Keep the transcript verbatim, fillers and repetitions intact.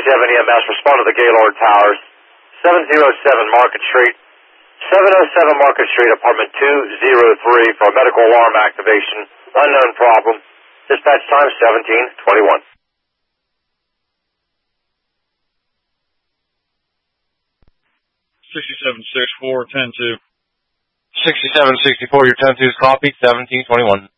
seven E M S, respond to the Gaylord Towers, seven oh seven Market Street, seven oh seven Market Street, apartment two oh three for a medical alarm activation, unknown problem. Dispatch time seventeen twenty-one. sixty-seven sixty-four, ten two. sixty-seven sixty-four, your ten two's copy, seventeen twenty-one.